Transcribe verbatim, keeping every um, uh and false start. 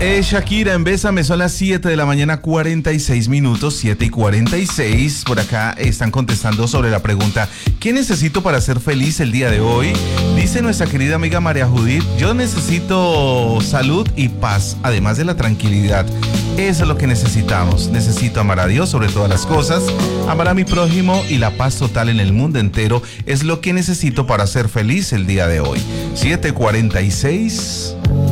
Eh, Shakira, en Bésame, son las siete de la mañana, cuarenta y seis minutos, siete y cuarenta y seis. Por acá están contestando sobre la pregunta: ¿qué necesito para ser feliz el día de hoy? Dice nuestra querida amiga María Judith: yo necesito salud y paz, además de la tranquilidad. Eso es lo que necesitamos. Necesito amar a Dios sobre todas las cosas, amar a mi prójimo, y la paz total en el mundo entero es lo que necesito para ser feliz el día de hoy. siete cuarenta y seis.